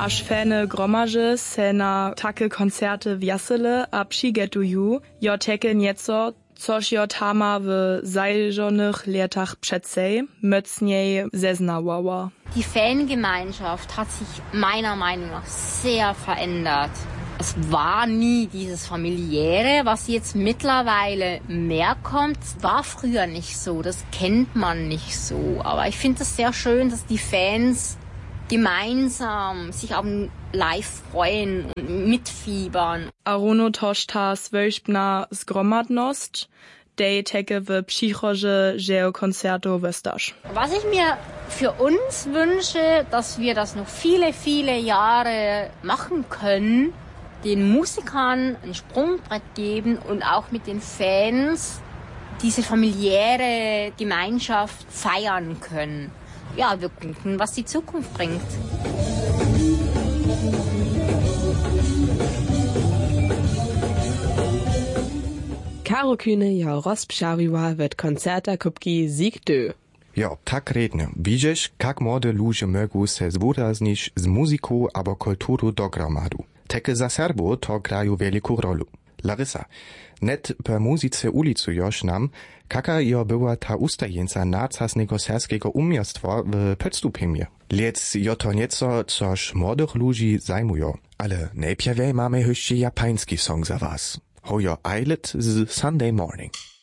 Aż fene gromaże se na takie koncerty wjasyle a przygotują, jo teke nieco, což jo tama w zajrzonych latach przedsej mocniej zeznawała. Die Fangemeinschaft hat sich meiner Meinung nach sehr verändert. Es war nie dieses Familiäre, was jetzt mittlerweile mehr kommt. Es war früher nicht so, das kennt man nicht so. Aber ich finde es sehr schön, dass die Fans gemeinsam sich auf ein Live freuen und mitfiebern. Aruno toszta zwölfna zgromadność, dej teke w przychodze Konzerto westasz. Was ich mir für uns wünsche, dass wir das noch viele, viele Jahre machen können, den Musikern ein Sprungbrett geben und auch mit den Fans diese familiäre Gemeinschaft feiern können. Ja, wir gucken, was die Zukunft bringt. Karo Kühne ja rozpřawiła wet koncerta kupki Sieg dö. Jo, tak redne. Widzisz, jak młode ludzie mogą se zwuraznić z muzyką albo kulturą dogromadu. Teke za Serbo to grają wielką rolę. Larissa, net per muzyce ulicu još nam, kaka jo była ta ustajeńca nacasnego serskiego umiastwa w Podstupimie. Liec jo to nieco, coż młodych ludzi zajmują. Ale najpierwej mamy jeszcze japański song za was. Hojo Islet z Sunday Morning.